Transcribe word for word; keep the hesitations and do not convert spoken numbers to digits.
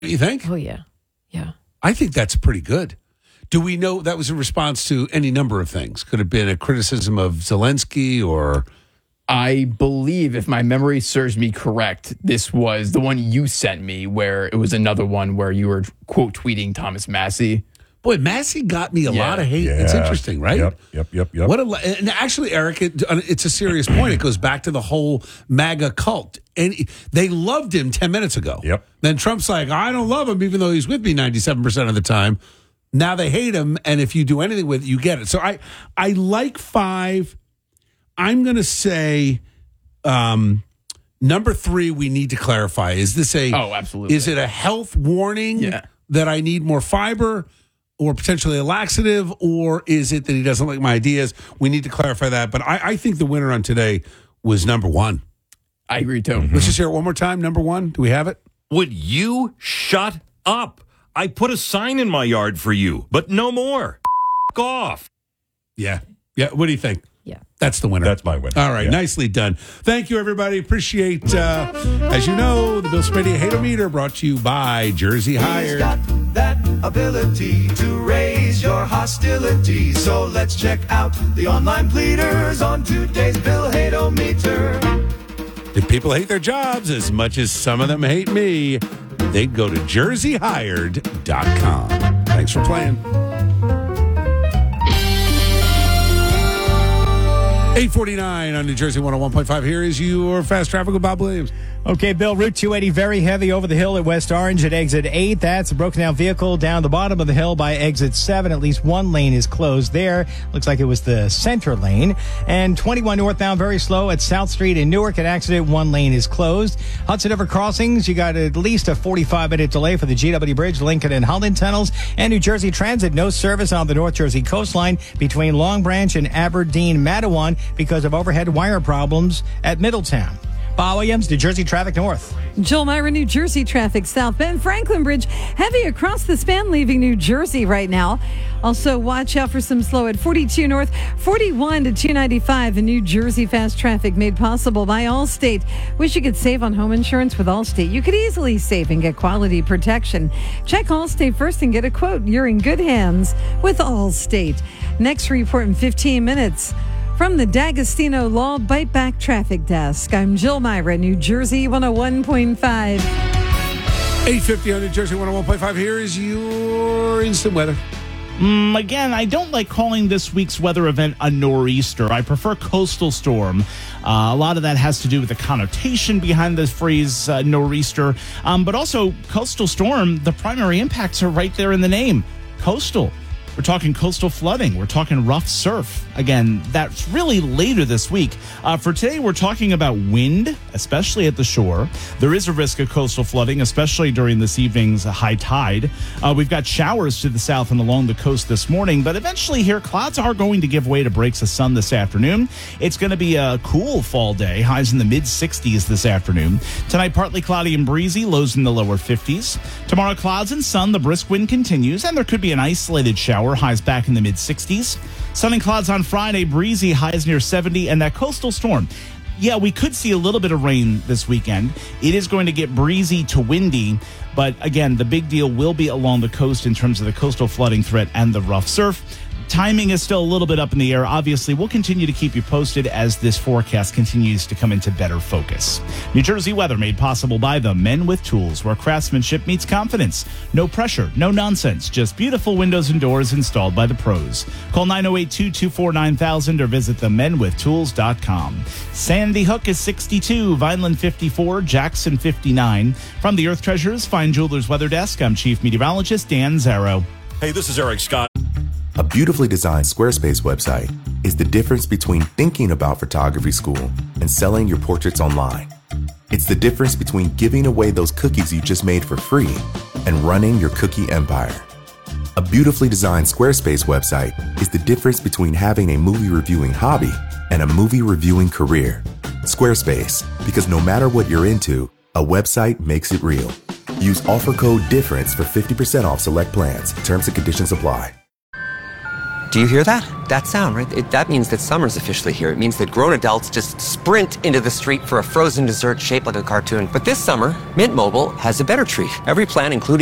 You think? Oh, yeah. Yeah. I think that's pretty good. Do we know that was a response to any number of things? Could have been a criticism of Zelensky or... I believe, if my memory serves me correct, this was the one you sent me where it was another one where you were, quote, tweeting Thomas Massey. Boy, Massey got me a Yeah. lot of hate. Yeah. It's interesting, right? Yep, yep, yep, yep. What a, and actually, Eric, it, it's a serious point. It goes back to the whole MAGA cult. And they loved him ten minutes ago. Yep. Then Trump's like, I don't love him, even though he's with me ninety-seven percent of the time. Now they hate him, and if you do anything with it, you get it. So I, I like five. I'm going to say um, number three, we need to clarify. Is this a... Oh, absolutely. Is it a health warning Yeah. that I need more fiber or potentially a laxative, or is it that he doesn't like my ideas? We need to clarify that. But I, I think the winner on today was number one. I agree, too. Let's just hear it one more time. Number one. Do we have it? Would you shut up? I put a sign in my yard for you, but no more. F- off. Yeah. Yeah. What do you think? Yeah. That's the winner. That's my win. All right. Yeah. Nicely done. Thank you, everybody. Appreciate, uh, as you know, the Bill Spadea Hate-O-Meter brought to you by Jersey He's Hired. got that ability to raise your hostility. So let's check out the online pleaders on today's Bill Hate-O-Meter. If people hate their jobs as much as some of them hate me, they'd go to jersey hired dot com. Thanks for playing. eight forty-nine on New Jersey one oh one point five. Here is your fast traffic with Bob Williams. Okay, Bill, Route two eighty very heavy over the hill at West Orange at exit eight. That's a broken down vehicle down the bottom of the hill by exit seven. At least one lane is closed there. Looks like it was the center lane. And twenty-one northbound very slow at South Street in Newark. At accident, one lane is closed. Hudson River crossings, you got at least a forty-five minute delay for the G W Bridge, Lincoln and Holland tunnels. And New Jersey Transit, no service on the North Jersey coastline between Long Branch and Aberdeen Matawan because of overhead wire problems at Middletown. Bob Williams, New Jersey Traffic North. Joel Myra, New Jersey traffic southbound. Franklin Bridge, heavy across the span leaving New Jersey right now. Also, watch out for some slow at forty-two north, forty-one to two ninety-five. The New Jersey fast traffic made possible by Allstate. Wish you could save on home insurance with Allstate. You could easily save and get quality protection. Check Allstate first and get a quote. You're in good hands with Allstate. Next report in fifteen minutes. From the D'Agostino Law Bite Back Traffic Desk, I'm Jill Myra, New Jersey one oh one point five. eight fifty on New Jersey one oh one point five. Here is your instant weather. Mm, again, I don't like calling this week's weather event a nor'easter. I prefer coastal storm. Uh, a lot of that has to do with the connotation behind the phrase uh, nor'easter. Um, but also, coastal storm, the primary impacts are right there in the name. Coastal. We're talking coastal flooding. We're talking rough surf. Again, that's really later this week. Uh, for today, we're talking about wind, especially at the shore. There is a risk of coastal flooding, especially during this evening's high tide. Uh, we've got showers to the south and along the coast this morning, but eventually here, clouds are going to give way to breaks of sun this afternoon. It's going to be a cool fall day, highs in the mid sixties this afternoon. Tonight, partly cloudy and breezy, lows in the lower fifties. Tomorrow, clouds and sun, the brisk wind continues, and there could be an isolated shower. Highs back in the mid sixties. Sun and clouds on Friday, breezy, highs near seventy, and that coastal storm. Yeah, we could see a little bit of rain this weekend. It is going to get breezy to windy, but again, the big deal will be along the coast in terms of the coastal flooding threat and the rough surf. Timing is still a little bit up in the air. Obviously, we'll continue to keep you posted as this forecast continues to come into better focus. New Jersey weather made possible by the Men with Tools, where craftsmanship meets confidence. No pressure, no nonsense, just beautiful windows and doors installed by the pros. Call nine oh eight, two two four, nine thousand or visit the men with tools dot com. Sandy Hook is sixty-two, Vineland fifty-four, Jackson fifty-nine. From the Earth Treasures Fine Jewelers Weather Desk, I'm Chief Meteorologist Dan Zarrow. Hey, this is Eric Scott. A beautifully designed Squarespace website is the difference between thinking about photography school and selling your portraits online. It's the difference between giving away those cookies you just made for free and running your cookie empire. A beautifully designed Squarespace website is the difference between having a movie reviewing hobby and a movie reviewing career. Squarespace, because no matter what you're into, a website makes it real. Use offer code DIFFERENCE for fifty percent off select plans. Terms and conditions apply. Do you hear that? that sound, right? It, that means that summer's officially here. It means that grown adults just sprint into the street for a frozen dessert shaped like a cartoon. But this summer, Mint Mobile has a better treat. Every plan, including